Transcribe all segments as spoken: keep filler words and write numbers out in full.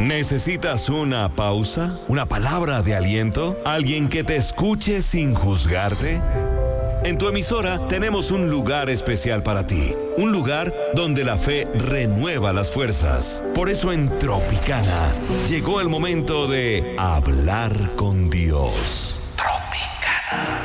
¿Necesitas una pausa? ¿Una palabra de aliento? ¿Alguien que te escuche sin juzgarte? En tu emisora tenemos un lugar especial para ti. Un lugar donde la fe renueva las fuerzas. Por eso en Tropicana llegó el momento de hablar con Dios. Tropicana.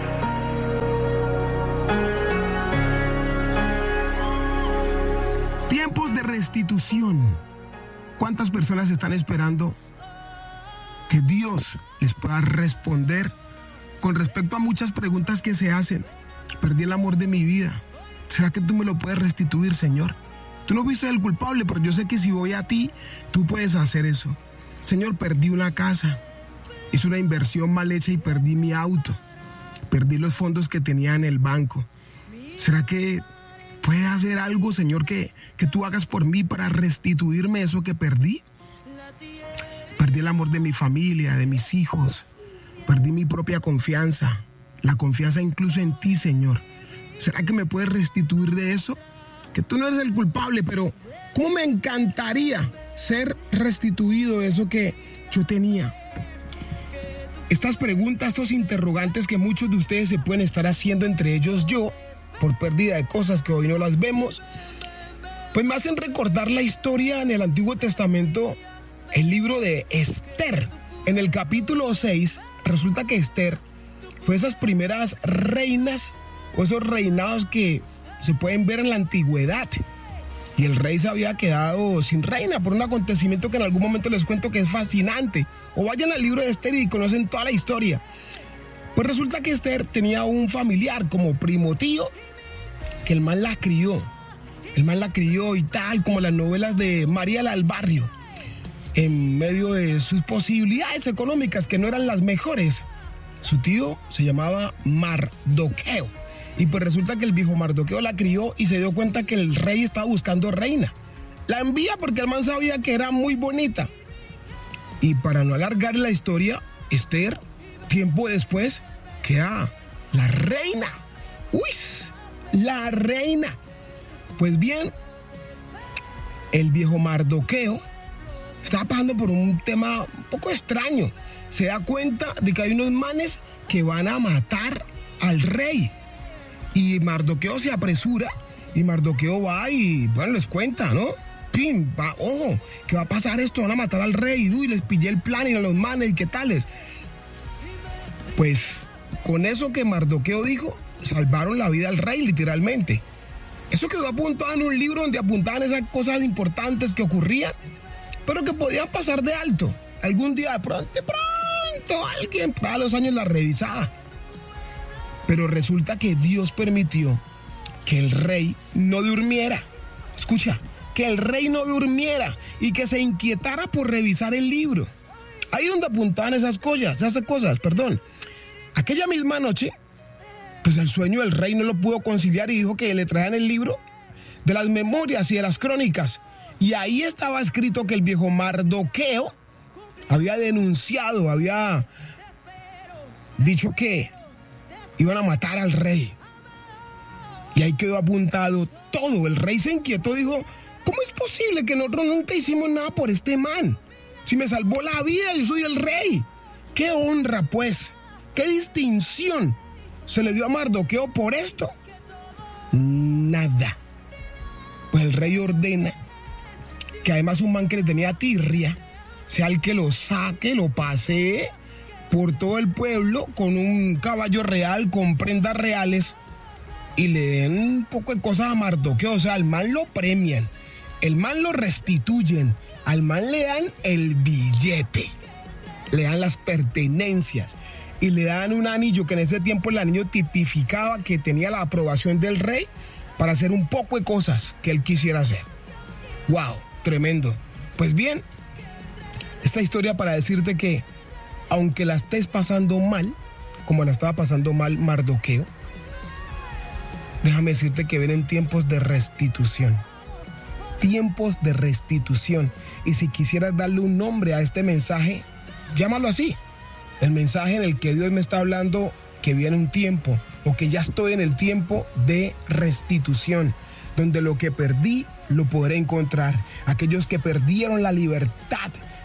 Tiempos de restitución. ¿Cuántas personas están esperando que Dios les pueda responder con respecto a muchas preguntas que se hacen? Perdí el amor de mi vida. ¿Será que tú me lo puedes restituir, Señor? Tú no fuiste el culpable, pero yo sé que si voy a ti, tú puedes hacer eso. Señor, perdí una casa. Hice una inversión mal hecha y perdí mi auto. Perdí los fondos que tenía en el banco. ¿Será que puede hacer algo, Señor, que, que tú hagas por mí para restituirme eso que perdí? Perdí el amor de mi familia, de mis hijos. Perdí mi propia confianza, la confianza incluso en ti, Señor. ¿Será que me puedes restituir de eso? Que tú no eres el culpable, pero ¿cómo me encantaría ser restituido de eso que yo tenía? Estas preguntas, estos interrogantes que muchos de ustedes se pueden estar haciendo, entre ellos yo, por pérdida de cosas que hoy no las vemos, pues me hacen recordar la historia en el Antiguo Testamento, el libro de Esther. En el capítulo seis, resulta que Esther fue esas primeras reinas o esos reinados que se pueden ver en la antigüedad. Y el rey se había quedado sin reina por un acontecimiento que en algún momento les cuento que es fascinante. O vayan al libro de Esther y conocen toda la historia. Pues resulta que Esther tenía un familiar como primo tío, que el man la crió. El man la crió y tal, como las novelas de María la del Barrio. En medio de sus posibilidades económicas, que no eran las mejores, su tío se llamaba Mardoqueo. Y pues resulta que el viejo Mardoqueo la crió y se dio cuenta que el rey estaba buscando reina. La envía porque el man sabía que era muy bonita. Y para no alargar la historia, Esther, tiempo después, queda la reina. ¡Uy! La reina. Pues bien, el viejo Mardoqueo estaba pasando por un tema un poco extraño. Se da cuenta de que hay unos manes que van a matar al rey. Y Mardoqueo se apresura y Mardoqueo va y, bueno, les cuenta, ¿no? Pim, va, ojo, que va a pasar esto, van a matar al rey. Uy, les pillé el plan y a los manes y qué tales. Pues con eso que Mardoqueo dijo, salvaron la vida al rey, literalmente. Eso quedó apuntado en un libro donde apuntaban esas cosas importantes que ocurrían, pero que podían pasar de alto. Algún día de pronto, de pronto alguien para los años la revisaba. Pero resulta que Dios permitió que el rey no durmiera. Escucha, que el rey no durmiera y que se inquietara por revisar el libro. Ahí donde apuntaban esas cosas, esas cosas, perdón. Aquella misma noche, pues el sueño del rey no lo pudo conciliar y dijo que le traían el libro de las memorias y de las crónicas. Y ahí estaba escrito que el viejo Mardoqueo había denunciado, había dicho que iban a matar al rey. Y ahí quedó apuntado todo. El rey se inquietó, dijo, ¿cómo es posible que nosotros nunca hicimos nada por este man? Si me salvó la vida, yo soy el rey. ¡Qué honra, pues! ¡Qué distinción se le dio a Mardoqueo por esto! Nada. Pues el rey ordena que además un man que le tenía tirria sea el que lo saque, lo pasee por todo el pueblo con un caballo real, con prendas reales, y le den un poco de cosas a Mardoqueo. O sea, al man lo premian, el man lo restituyen, al man le dan el billete, le dan las pertenencias y le dan un anillo, que en ese tiempo el anillo tipificaba que tenía la aprobación del rey para hacer un poco de cosas que él quisiera hacer. ¡Wow! Tremendo. Pues bien, esta historia para decirte que aunque la estés pasando mal, como la estaba pasando mal Mardoqueo, déjame decirte que vienen tiempos de restitución. Tiempos de restitución. Y si quisieras darle un nombre a este mensaje, llámalo así. El mensaje en el que Dios me está hablando que viene un tiempo, o que ya estoy en el tiempo de restitución, donde lo que perdí lo podré encontrar. Aquellos que perdieron la libertad,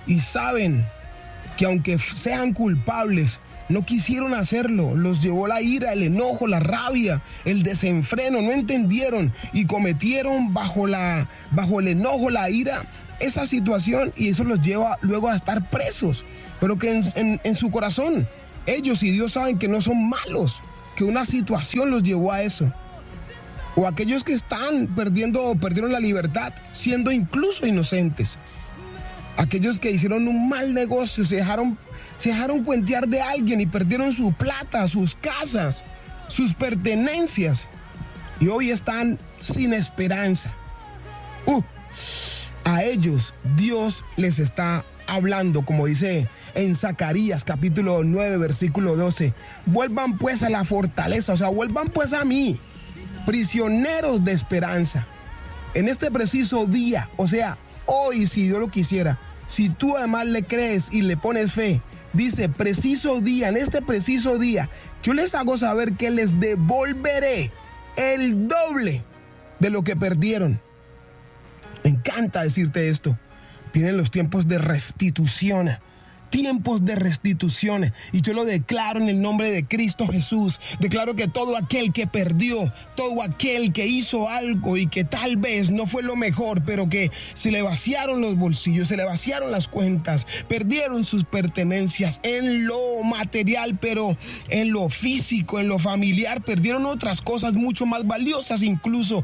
y saben que aunque sean culpables, no quisieron hacerlo. Los llevó la ira, el enojo, la rabia, el desenfreno. No entendieron y cometieron bajo, la, bajo el enojo, la ira, esa situación, y eso los lleva luego a estar presos. Pero que en, en, en su corazón, ellos y Dios saben que no son malos, que una situación los llevó a eso. O aquellos que están perdiendo, perdieron la libertad, siendo incluso inocentes. Aquellos que hicieron un mal negocio, se dejaron, se dejaron cuentear de alguien y perdieron su plata, sus casas, sus pertenencias. Y hoy están sin esperanza. Uh, a ellos Dios les está hablando, como dice en Zacarías capítulo nueve, versículo doce. Vuelvan pues a la fortaleza, o sea, vuelvan pues a mí, prisioneros de esperanza. En este preciso día, o sea, hoy, si Dios lo quisiera, si tú además le crees y le pones fe, dice preciso día, en este preciso día, yo les hago saber que les devolveré el doble de lo que perdieron. Me encanta decirte esto. Vienen los tiempos de restitución. Tiempos de restitución, y yo lo declaro en el nombre de Cristo Jesús. Declaro que todo aquel que perdió, todo aquel que hizo algo y que tal vez no fue lo mejor, pero que se le vaciaron los bolsillos, se le vaciaron las cuentas, perdieron sus pertenencias en lo material, pero en lo físico, en lo familiar, perdieron otras cosas mucho más valiosas, incluso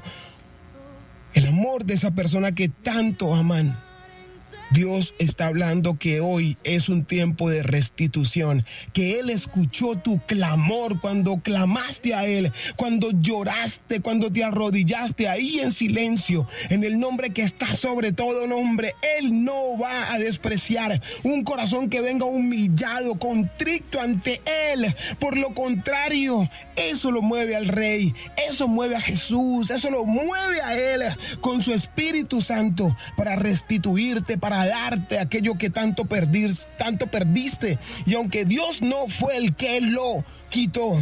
el amor de esa persona que tanto aman. Dios está hablando que hoy es un tiempo de restitución, que Él escuchó tu clamor cuando clamaste a Él, cuando lloraste, cuando te arrodillaste ahí en silencio, en el nombre que está sobre todo nombre. Él no va a despreciar un corazón que venga humillado, contrito ante Él. Por lo contrario, eso lo mueve al Rey, eso mueve a Jesús, eso lo mueve a Él con su Espíritu Santo para restituirte, para darte aquello que tanto perdiste, tanto perdiste. Y aunque Dios no fue el que lo quitó,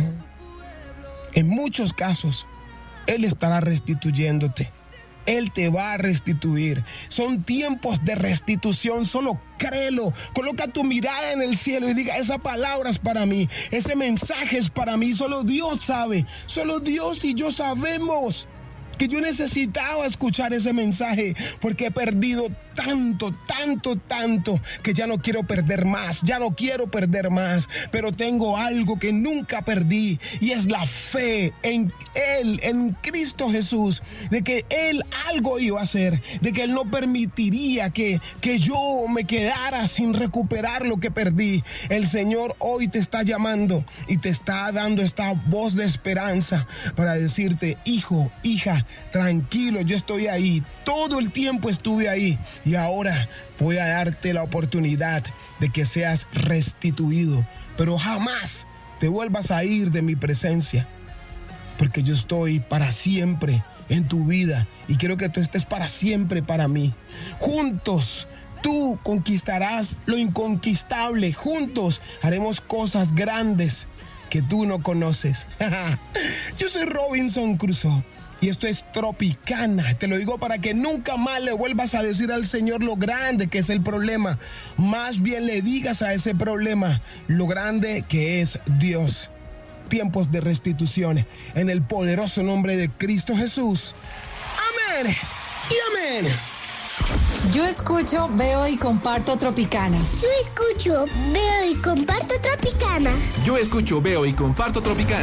en muchos casos Él estará restituyéndote. Él te va a restituir. Son tiempos de restitución, solo créelo. Coloca tu mirada en el cielo y diga, esa palabra es para mí, ese mensaje es para mí. Solo Dios sabe, solo Dios y yo sabemos que yo necesitaba escuchar ese mensaje, porque he perdido tanto, tanto, tanto, que ya no quiero perder más, ya no quiero perder más, pero tengo algo que nunca perdí, y es la fe en Él, en Cristo Jesús, de que Él algo iba a hacer, de que Él no permitiría que, que yo me quedara sin recuperar lo que perdí. El Señor hoy te está llamando y te está dando esta voz de esperanza para decirte, hijo, hija, tranquilo, yo estoy ahí, todo el tiempo estuve ahí, y ahora voy a darte la oportunidad de que seas restituido, pero jamás te vuelvas a ir de mi presencia, porque yo estoy para siempre en tu vida y quiero que tú estés para siempre para mí. Juntos tú conquistarás lo inconquistable, juntos haremos cosas grandes que tú no conoces. Yo soy Robinson Crusoe y esto es Tropicana. Te lo digo para que nunca más le vuelvas a decir al Señor lo grande que es el problema. Más bien le digas a ese problema lo grande que es Dios. Tiempos de restitución en el poderoso nombre de Cristo Jesús. Amén y amén. Yo escucho, veo y comparto Tropicana. Yo escucho, veo y comparto Tropicana. Yo escucho, veo y comparto Tropicana.